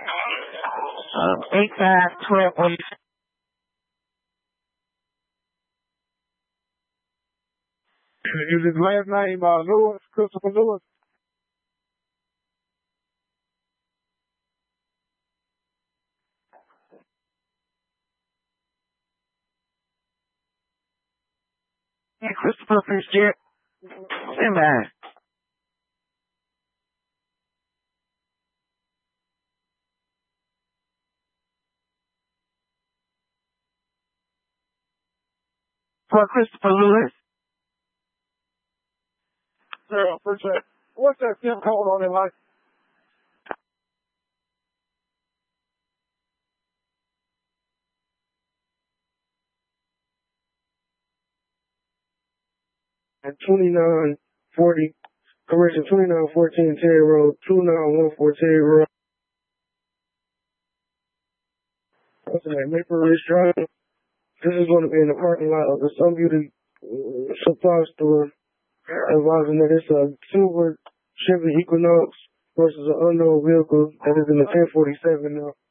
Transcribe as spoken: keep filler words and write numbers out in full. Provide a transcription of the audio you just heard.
Um, eight five twelve one. Is his last name uh, Lewis, Christopher Lewis? Yeah, Christopher Fitzgerald. Stand by. For Christopher Lewis. Sir, I appreciate it. What's that zip code on it like? At twenty-nine forty, correction, twenty-nine fourteen Terry Road, two nine one four Terry Road. What's that, Maple Ridge Drive? This is going to be in the parking lot of the Sun Beauty uh, supply store, advising that it's a silver Chevy Equinox versus an unknown vehicle that is in the ten forty-seven now.